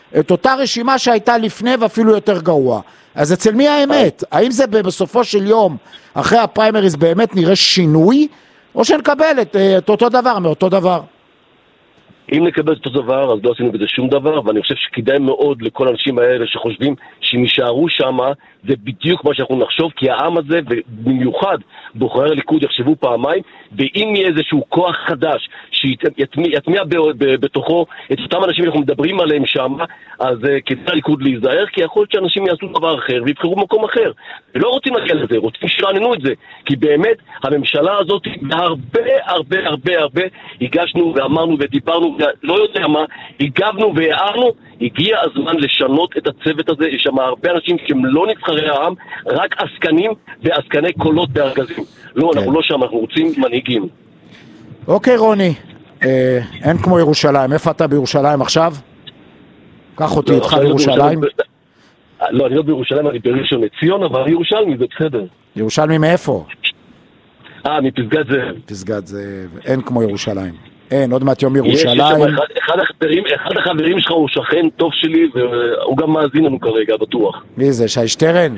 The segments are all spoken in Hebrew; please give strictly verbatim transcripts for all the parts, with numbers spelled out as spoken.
את אותה רשימה שהייתה לפני ואפילו יותר גרוע. אז אצל מי האמת? האם זה בסופו של יום, אחרי הפריימריז באמת נראה שינוי, או שנקבל את, את אותו דבר מאותו דבר? אם נקבל את אותו דבר, אז לא עשינו בזה שום דבר, ואני חושב שכדאי מאוד לכל האנשים האלה שחושבים שהם יישארו שם, זה בדיוק מה שאנחנו נחשוב, כי העם הזה, ובמיוחד בוחרי הליכוד יחשבו פעמיים, ואם יהיה איזשהו כוח חדש שיטמיע בתוכו את אותם אנשים שאנחנו מדברים עליהם שם, אז כדאי הליכוד להיזהר, כי יכול להיות שאנשים יעשו דבר אחר ויבחרו במקום אחר. ולא רוצים להגיע לזה, רוצים שרעננו את זה, כי באמת הממשלה הזאת, הרבה הרבה הרבה הרבה הגשנו ואמרנו ודיברנו, לא יודע מה, הגבנו והערנו, הגיע הזמן לשנות את הצוות הזה. יש שם הרבה אנשים שהם לא נבחרי העם, רק עסקנים ועסקני קולות בארגזים. לא, אנחנו לא שם, אנחנו רוצים מנהיגים. אוקיי רוני, אין כמו ירושלים. איפה אתה בירושלים עכשיו? קח אותי איתך לירושלים. לא, אני לא בירושלים, אני בראשון לציון, אבל ירושלמי זה בסדר. ירושלמי מאיפה? אה, מפסגת זאב. פסגת זאב, אין כמו ירושלים. אין, עוד מעט יום ירושלים. אחד, אחד החברים, אחד החברים שלך הוא שכן טוב שלי, והוא גם מאזין לנו כרגע, בטוח. מי זה, שי שטרן?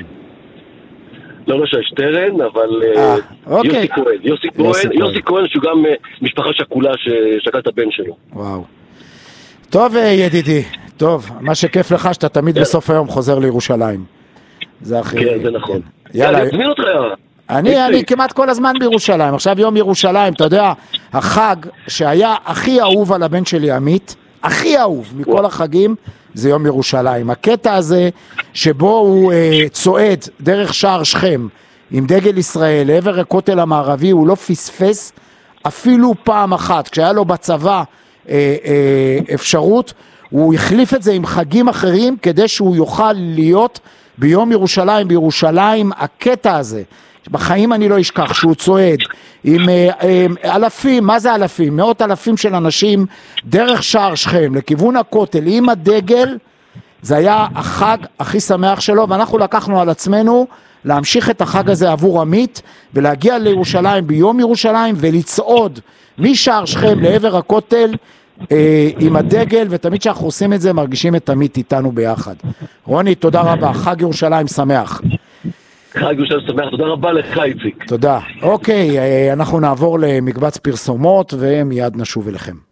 לא, לא שי שטרן, אבל אה, אוקיי. יוסי כהן. יוסי כהן, יוסי כהן שהוא גם משפחה שכולה ששקל את הבן שלו. וואו. טוב ידידי, טוב, מה שכיף לך שאתה תמיד בסוף היום חוזר לירושלים. זה הכי... כן, זה נכון. יאללה. תזמין אותך. אני, אני כמעט כל הזמן בירושלים. עכשיו יום ירושלים, אתה יודע, החג שהיה הכי אהוב על הבן שלי עמית, הכי אהוב מכל החגים, זה יום ירושלים. הקטע הזה שבו הוא אה, צועד דרך שער שכם עם דגל ישראל לעבר הכותל המערבי, הוא לא פספס אפילו פעם אחת. כשהיה לו בצבא אה, אה, אפשרות, הוא החליף את זה עם חגים אחרים כדי שהוא יוכל להיות ביום ירושלים. בירושלים הקטע הזה בחיים אני לא אשכח, שהוא צועד עם אלפים, מה זה אלפים? מאות אלפים של אנשים דרך שער שכם לכיוון הכותל עם הדגל. זה היה החג הכי שמח שלו, ואנחנו לקחנו על עצמנו להמשיך את החג הזה עבור עמית ולהגיע לירושלים ביום ירושלים ולצעוד משער שכם לעבר הכותל אה, עם הדגל, ותמיד שאנחנו עושים את זה מרגישים את עמית איתנו ביחד. רוני, תודה רבה, חג ירושלים שמח. חג ירושלים שמח, תודה רבה לך איציק. תודה. אוקיי, אנחנו נעבור למקבץ פרסומות ומיד נשוב אליכם.